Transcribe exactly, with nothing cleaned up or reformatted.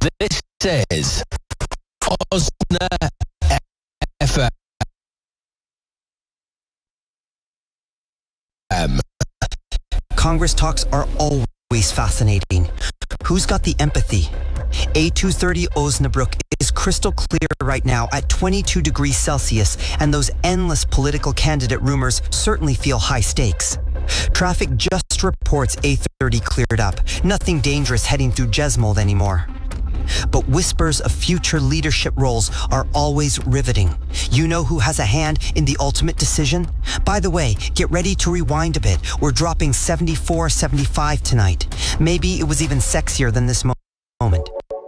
This is Osna F M. Congress talks are always fascinating. Who's got the empathy? A two thirty Osnabrück is crystal clear right now at twenty-two degrees Celsius, and those endless political candidate rumors certainly feel high stakes. Traffic just reports A thirty cleared up. Nothing dangerous heading through Jesmold anymore. But whispers of future leadership roles are always riveting. You know who has a hand in the ultimate decision? By the way, get ready to rewind a bit. We're dropping seventy-four, seventy-five tonight. Maybe it was even sexier than this mo- moment.